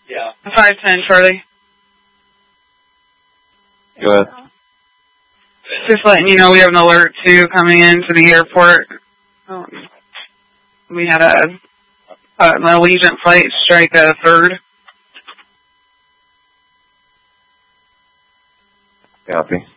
Yeah. 510, Charlie. Go ahead. Just letting you know we have an alert, too, coming into the airport. We had an Allegiant flight strike a third. Copy.